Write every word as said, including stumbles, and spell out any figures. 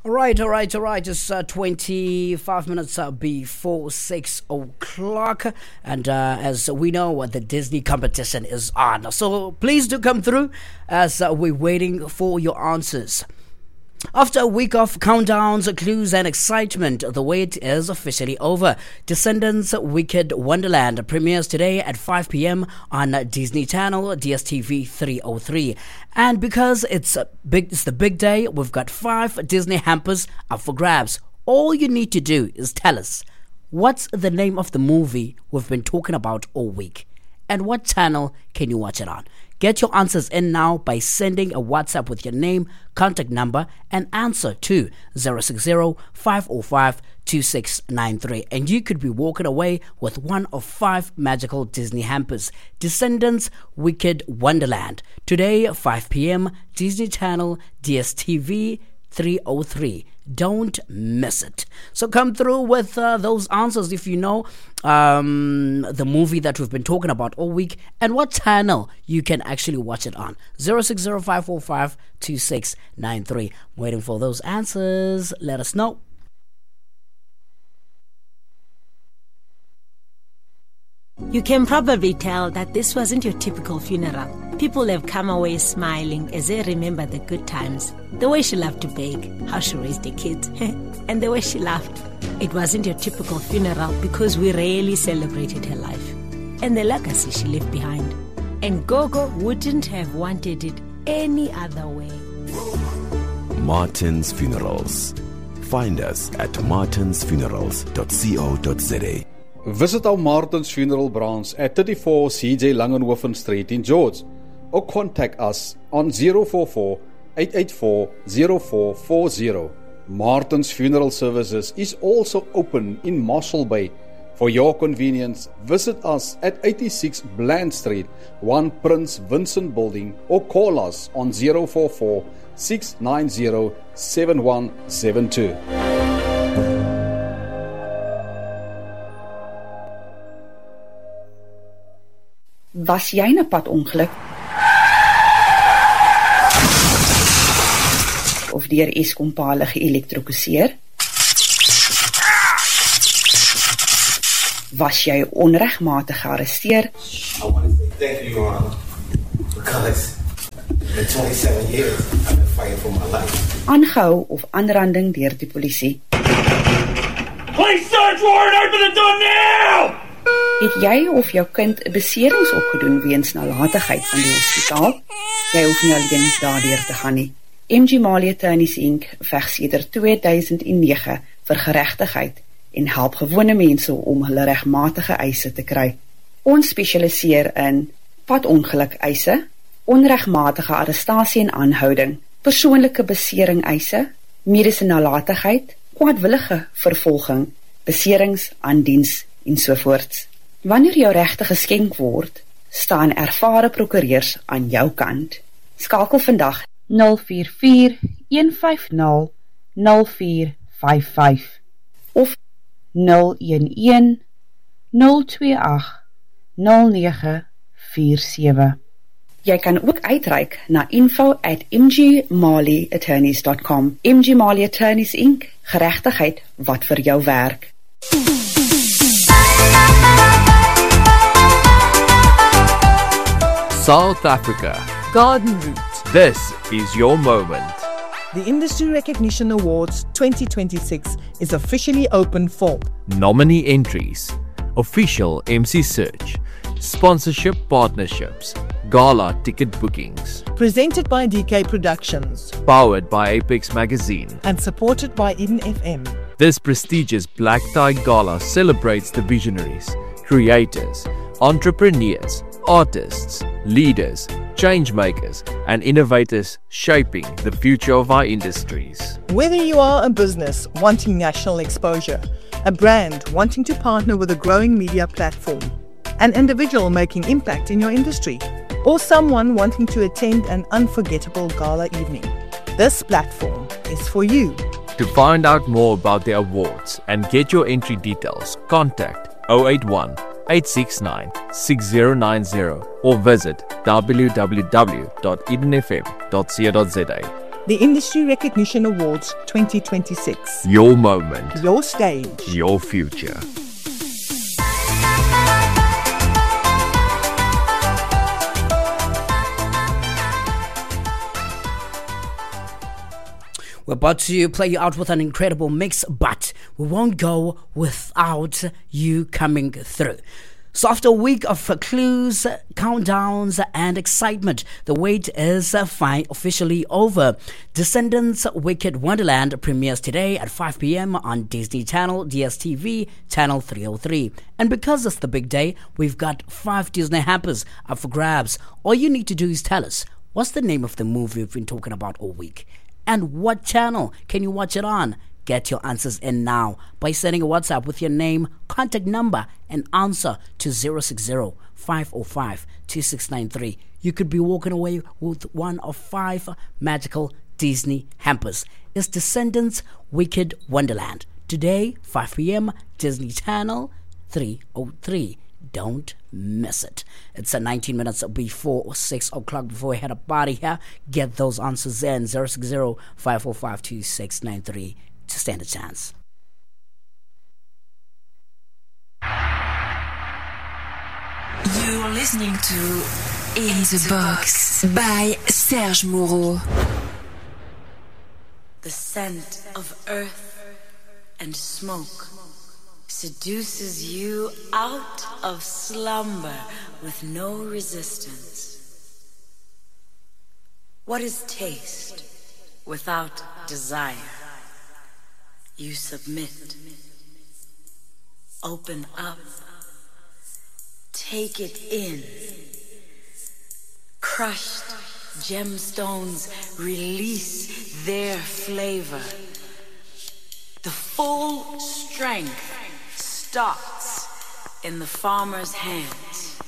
All right, all right, all right. It's uh, twenty-five minutes uh, before six o'clock. And uh, as we know, the Disney competition is on. So please do come through as uh, we're waiting for your answers. After a week of countdowns, clues and excitement, the wait is officially over. Descendants Wicked Wonderland premieres today at five p.m. on Disney Channel, D S T V three oh three. And because it's a big, it's the big day, we've got five Disney hampers up for grabs. All you need to do is tell us, what's the name of the movie we've been talking about all week? And what channel can you watch it on? Get your answers in now by sending a WhatsApp with your name, contact number, and answer to zero six zero, five oh five, two six nine three. And you could be walking away with one of five magical Disney hampers. Descendants Wicked Wonderland. Today, five p.m., Disney Channel, D S T V three oh three. Don't miss it. So come through with uh, those answers if you know um, the movie that we've been talking about all week and what channel you can actually watch it on. zero six zero, five four five, two six nine three. Waiting for those answers. Let us know. You can probably tell that this wasn't your typical funeral. People have come away smiling as they remember the good times. The way she loved to bake, how she raised the kids, and the way she laughed. It wasn't your typical funeral because we rarely celebrated her life and the legacy she left behind. And Gogo wouldn't have wanted it any other way. Martin's Funerals. Find us at martins funerals dot co dot za. Visit our Martin's Funeral branch at thirty-four C J Langenhoven Street in George, or contact us on zero four four, eight eight four, zero four four zero. Martin's Funeral Services is also open in Marshall Bay. For your convenience, visit us at eighty-six Bland Street, one Prince Vincent Building, or call us on zero four four, six nine zero, seven one seven two. Was jy in 'n padongeluk? Of deur Eskom pale geelektrokuseer? Was jy onregmatig gearresteer? I want to say thank you, Your Honor, because in twenty-seven years I've been fighting for my life. Aangehou of aanranding deur die polisie? Police search warrant, open the door now! Het jy of jou kind 'n beserings opgedoen weens nalatigheid van die hospitaal? Jy hoef nie alleen daardeur te gaan nie. M G Mali Attorneys Incorporated veg sedert twee duisend nege vir geregtigheid en help gewone mense om hulle regmatige eise te kry. Ons spesialiseer in padongeluk eise, onregmatige arrestasie en aanhouding, persoonlike besering eise, mediese nalatigheid, kwaadwillige vervolging, beserings aan diens en sovoorts. Wanneer jou regte geskenk word, staan ervare prokureurs aan jou kant. Skakel vandag nul vier vier, een vyf nul, nul vier vyf vyf of nul een een, nul twee agt, nul nege vier sewe. Jy kan ook uitreik na info at m g mali attorneys dot com. M G Mali Attorneys Incorporated, geregtigheid wat vir jou werk. South Africa. Garden Route. This is your moment. The Industry Recognition Awards twenty twenty-six is officially open for nominee entries, official M C search, sponsorship partnerships, gala ticket bookings. Presented by D K Productions. Powered by Apex Magazine. And supported by Eden F M. This prestigious Black Tie Gala celebrates the visionaries, creators, entrepreneurs, artists, leaders, change makers, and innovators shaping the future of our industries. Whether you are a business wanting national exposure, a brand wanting to partner with a growing media platform, an individual making impact in your industry, or someone wanting to attend an unforgettable gala evening, this platform is for you. To find out more about the awards and get your entry details, contact zero eight one, eight six nine, six zero nine zero or visit w w w dot eden f m dot co dot za. the Industry Recognition Awards twenty twenty-six. Your moment. Your stage. Your future. We're about to play you out with an incredible mix, but we won't go without you coming through. So after a week of clues, countdowns, and excitement, the wait is uh, fi- officially over. Descendants Wicked Wonderland premieres today at five p.m. on Disney Channel, D S T V, Channel three oh three. And because it's the big day, we've got five Disney hampers up for grabs. All you need to do is tell us, what's the name of the movie we've been talking about all week? And what channel can you watch it on? Get your answers in now by sending a WhatsApp with your name, contact number, and answer to zero six zero, five oh five, two six nine three. You could be walking away with one of five magical Disney hampers. It's Descendants Wicked Wonderland. Today, five p.m., Disney Channel three oh three. Don't miss it. It's a nineteen minutes before six o'clock before we head up out of here. Get those answers in zero six zero, five oh five, two six nine three to stand a chance. You're listening to In the Box by Serge Moreau. The scent of earth and smoke seduces you out of slumber with no resistance. What is taste without desire? You submit. Open up. Take it in. Crushed gemstones release their flavor. The full strength starts in the farmer's hands.